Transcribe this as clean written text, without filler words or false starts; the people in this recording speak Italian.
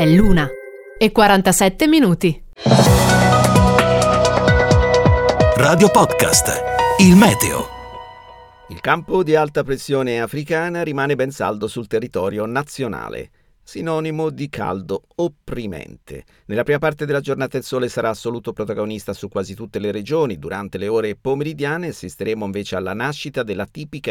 È l'1:47. Radio Podcast, il meteo. Il campo di alta pressione africana rimane ben saldo sul territorio nazionale, sinonimo di caldo opprimente. Nella prima parte della giornata il sole sarà assoluto protagonista su quasi tutte le regioni. Durante le ore pomeridiane assisteremo invece alla nascita della tipica